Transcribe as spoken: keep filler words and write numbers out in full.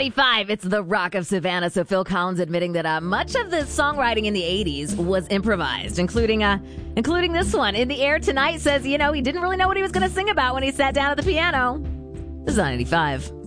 ninety-five, it's the Rock of Savannah. So Phil Collins admitting that uh, much of the songwriting in the eighties was improvised, including uh, including this one. In the Air Tonight says, you know, he didn't really know what he was going to sing about when he sat down at the piano. This is ninety-five.